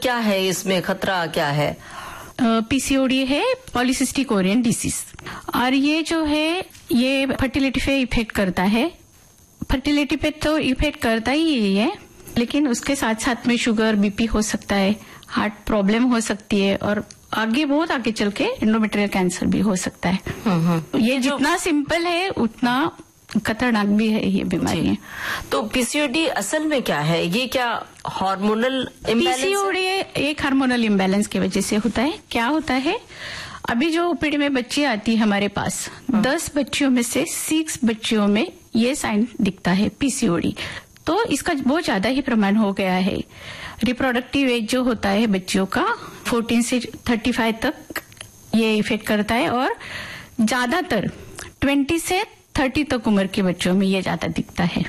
क्या है इसमें, खतरा क्या है? पीसीओडी है पॉलीसिस्टिक ओवेरियन डिसीज, और ये जो है ये फर्टिलिटी पे इफेक्ट करता है। फर्टिलिटी पे तो इफेक्ट करता ही है, लेकिन उसके साथ साथ में शुगर, बीपी हो सकता है, हार्ट प्रॉब्लम हो सकती है, और आगे बहुत आगे चल के एंडोमेट्रियल कैंसर भी हो सकता है। ये जितना सिंपल है उतना खतरनाक भी है ये बीमारी। तो पीसीओडी असल में क्या है? ये क्या हार्मोनल इम्बैलेंस? पीसीओडी एक हार्मोनल इम्बैलेंस की वजह से होता है। क्या होता है, अभी जो ओपीडी में बच्ची आती है हमारे पास, 10 बच्चियों में से 6 बच्चियों में ये साइन दिखता है पीसीओडी। तो इसका बहुत ज्यादा ही प्रमाण हो गया है। रिप्रोडक्टिव एज जो होता है बच्चियों का 14 से 35 तक ये इफेक्ट करता है, और ज्यादातर 20 से 30 तक उम्र के बच्चों में ये ज्यादा दिखता है।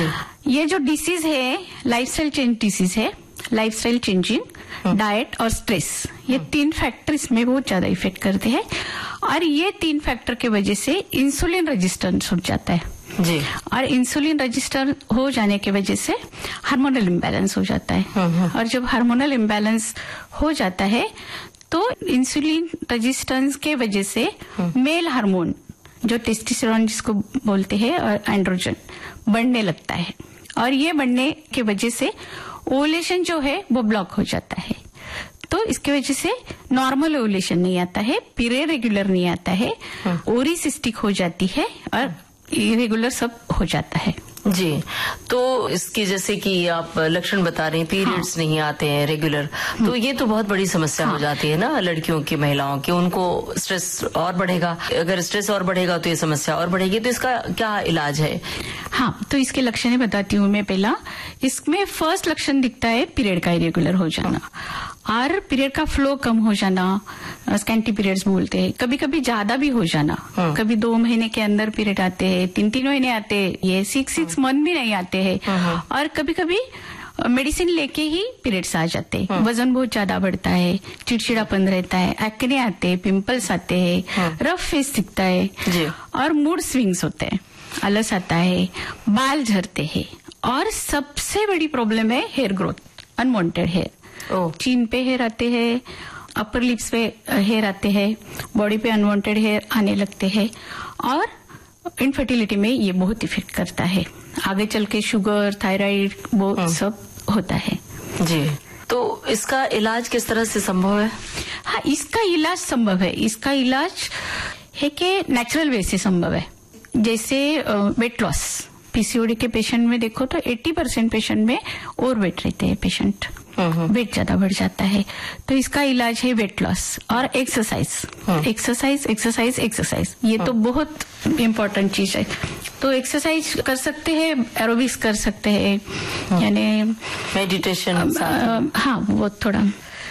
ये जो डिसीज है लाइफस्टाइल चेंज डिसीज है। लाइफस्टाइल चेंजिंग, डाइट और स्ट्रेस, ये 3 फैक्टर इसमें बहुत ज्यादा इफेक्ट करते हैं, और ये 3 फैक्टर के वजह से इंसुलिन रेजिस्टेंस हो जाता है जी। और इंसुलिन रेजिस्टेंस हो जाने की वजह से हार्मोनल इम्बैलेंस हो जाता है, और जब हार्मोनल इम्बैलेंस हो जाता है तो इंसुलिन रेजिस्टेंस के वजह से मेल हार्मोन जो टेस्टोस्टेरोन जिसको बोलते हैं और एंड्रोजन बढ़ने लगता है, और ये बढ़ने की वजह से ओवुलेशन जो है वो ब्लॉक हो जाता है। तो इसकी वजह से नॉर्मल ओवुलेशन नहीं आता है, पीरियड रेगुलर नहीं आता है, ओरी सिस्टिक हो जाती है, और इरेगुलर सब हो जाता है जी। तो इसकी जैसे कि आप लक्षण बता रहे हैं, पीरियड्स नहीं आते हैं रेगुलर, तो ये तो बहुत बड़ी समस्या हो जाती है ना लड़कियों की, महिलाओं की। उनको स्ट्रेस और बढ़ेगा, अगर स्ट्रेस और बढ़ेगा तो ये समस्या और बढ़ेगी। तो इसका क्या इलाज है? हाँ, तो इसके लक्षण बताती हूँ मैं। पहला, इसमें फर्स्ट लक्षण दिखता है पीरियड का इरेगुलर हो जाना, और पीरियड का फ्लो कम हो जाना, स्कैंटी पीरियड्स बोलते हैं। कभी कभी ज्यादा भी हो जाना, कभी 2 महीने के अंदर पीरियड आते हैं, 3 महीने आते हैं, ये 6 मंथ भी नहीं आते हैं, और कभी कभी मेडिसिन लेके ही पीरियड्स आ जाते हैं। वजन बहुत ज्यादा बढ़ता है, चिड़चिड़ापन रहता है, एक्ने आते हैं, पिंपल्स आते हैं, रफ फेस दिखता है, और मूड स्विंग्स होते हैं, आलस आता है, बाल झड़ते हैं, और सबसे बड़ी प्रॉब्लम है हेयर ग्रोथ, अनवांटेड हेयर। चीन पे हेयर आते हैं, अपर लिप्स पे हेयर आते हैं, बॉडी पे अनवांटेड हेयर आने लगते हैं, और इनफर्टिलिटी में ये बहुत इफेक्ट करता है। आगे चल के शुगर, थायराइड वो सब होता है जी। तो इसका इलाज किस तरह से संभव है? हाँ, इसका इलाज संभव है। इसका इलाज है कि नेचुरल वे से संभव है। जैसे वेट लॉस, पीसीओडी के पेशेंट में देखो तो 80% पेशेंट में ओवर वेट रहते हैं पेशेंट, वेट ज्यादा बढ़ जाता है। तो इसका इलाज है वेट लॉस और एक्सरसाइज, एक्सरसाइज एक्सरसाइज एक्सरसाइज। ये तो बहुत इम्पोर्टेंट चीज है। तो एक्सरसाइज कर सकते हैं, एरोबिक्स कर सकते हैं, यानी मेडिटेशन, हाँ वो थोड़ा।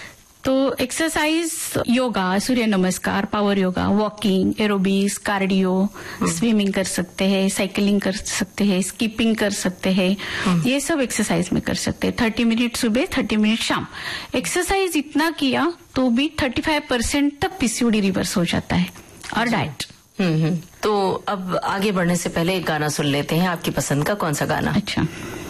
तो एक्सरसाइज, योगा, सूर्य नमस्कार, power yoga, walking, aerobics, cardio, swimming कर सकते हैं, साइकिलिंग कर सकते हैं, स्कीपिंग कर सकते हैं, ये सब एक्सरसाइज में कर सकते हैं। 30 मिनट सुबह, 30 मिनट शाम। एक्सरसाइज इतना किया तो भी 35% तक पीसीओडी रिवर्स हो जाता है। और डाइट। तो अब आगे बढ़ने से पहले एक गाना सुन लेते हैं। आपकी पसंद का कौन सा गाना? अच्छा,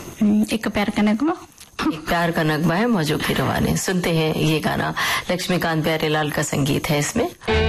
एक प्यार का नगमा। एक प्यार का नगमा है मौजू की रवानी। सुनते हैं ये गाना, लक्ष्मीकांत प्यारेलाल का संगीत है इसमें।